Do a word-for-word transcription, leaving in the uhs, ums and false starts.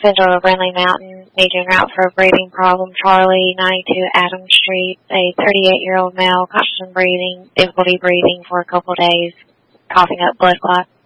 Central of Brindley Mountain, need en route for a breathing problem. Charlie, ninety-two Adams Street, a thirty-eight-year-old male, constant breathing, difficulty breathing for a couple of days, coughing up blood clots.